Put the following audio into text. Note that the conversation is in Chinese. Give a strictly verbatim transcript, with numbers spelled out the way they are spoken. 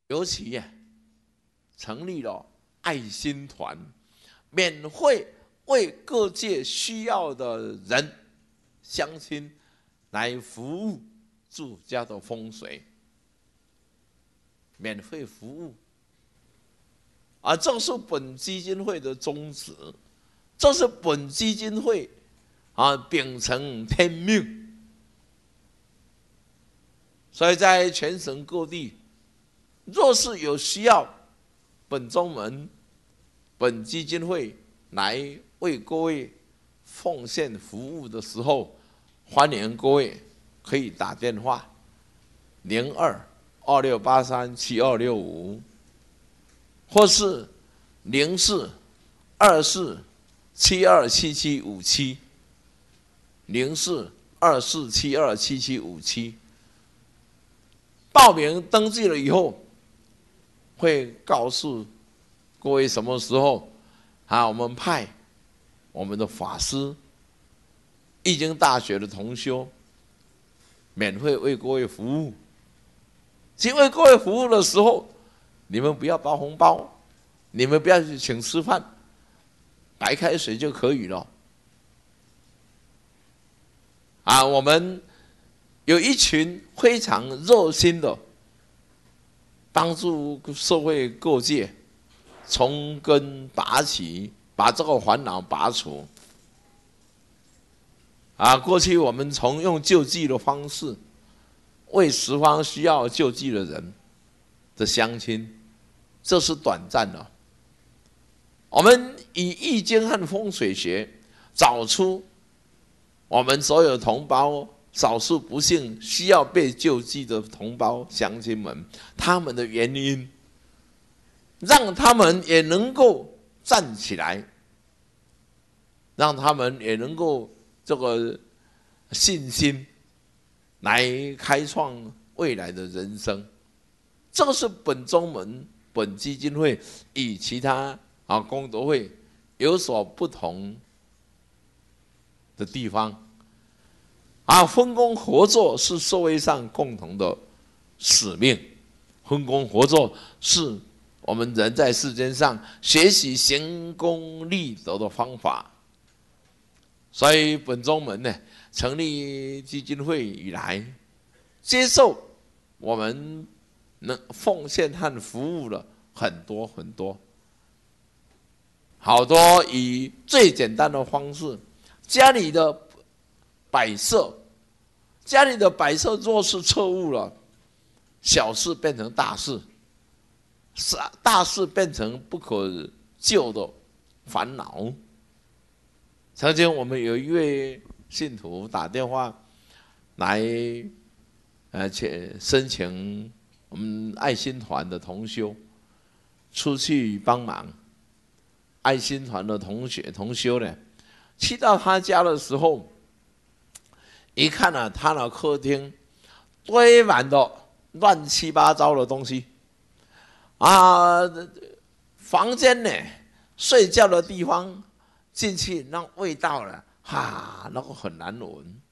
尤其呀、啊，成立了爱心团，免费为各界需要的人、乡亲来服务住家的风水，免费服务。啊，这是本基金会的宗旨，这是本基金会啊秉承天命。所以在全省各地，若是有需要，本宗门、本基金会来为各位奉献服务的时候，欢迎各位可以打电话零二二六八三七二六五，或是零四二四七二七七五七，零四二四七二七七五七。报名登记了以后，会告诉各位什么时候啊，我们派我们的法师、易经大学的同修，免费为各位服务。其实为各位服务的时候，你们不要包红包，你们不要去请吃饭，白开水就可以了。啊，我们有一群非常热心的，帮助社会各界从根拔起，把这个烦恼拔除。啊，过去我们从用救济的方式，为十方需要救济的人的乡亲，这是短暂的。我们以易经和风水学找出我们所有同胞少数不幸需要被救济的同胞乡亲们，他们的原因，让他们也能够站起来，让他们也能够这个信心来开创未来的人生。这个是本宗门、本基金会与其他啊功德会有所不同的地方。啊，分工合作是社会上共同的使命，分工合作是我们人在世间上学习行功立德的方法。所以本宗门呢，成立基金会以来，接受我们能奉献和服务了很多很多，好多以最简单的方式，家里的摆设，家里的摆设若是错误了，小事变成大事，大事变成不可救的烦恼。曾经我们有一位信徒打电话来，呃，申请我们爱心团的同修出去帮忙。爱心团的同学同修呢，去到他家的时候，一看啊，他的客厅堆满了乱七八糟的东西，啊，房间呢，睡觉的地方进去那味道呢，哈，那个很难闻。